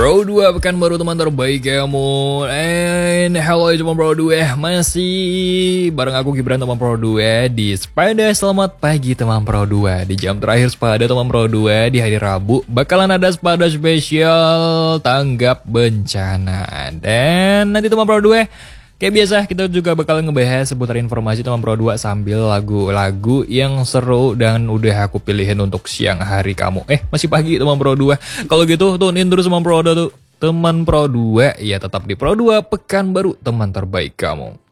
Pro 2 pekan baru teman terbaik kamu. And hello teman Pro 2, masih bareng aku Gibran teman Pro 2 di Spada. Selamat pagi teman Pro 2. Di jam terakhir Spada teman Pro 2 di hari Rabu bakalan ada Spada spesial tanggap bencana. Dan nanti teman Pro 2, kayak biasa kita juga bakal ngebahas seputar informasi teman Pro 2 sambil lagu-lagu yang seru dan udah aku pilihin untuk siang hari kamu. Masih pagi teman Pro 2. Kalau gitu tunin terus teman Pro 2 tuh. Teman Pro 2 ya tetap di Pro 2 pekan baru teman terbaik kamu.